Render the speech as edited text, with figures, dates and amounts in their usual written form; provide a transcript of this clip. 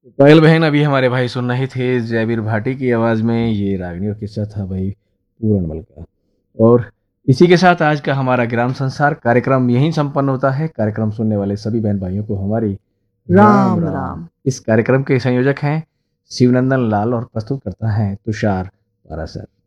पायल बहन, अभी हमारे भाई सुन रहे थे जयवीर भाटी की आवाज़ में ये रागनी और किस्सा था भाई पूरनमल का। और इसी के साथ आज का हमारा ग्राम संसार कार्यक्रम यहीं संपन्न होता है। कार्यक्रम सुनने वाले सभी बहन भाइयों को हमारी राम राम राम। राम। इस कार्यक्रम के संयोजक हैं शिवनंदन लाल और प्रस्तुत करता है तुषार पारासर।